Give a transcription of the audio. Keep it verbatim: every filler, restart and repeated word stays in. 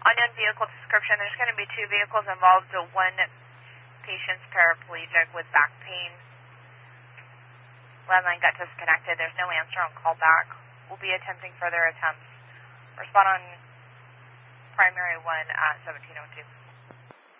Unknown vehicle description. There's going to be two vehicles involved. So one patient's paraplegic with back pain. Landline got disconnected. There's no answer on callback. We'll be attempting further attempts. Respond on primary one at seventeen oh two.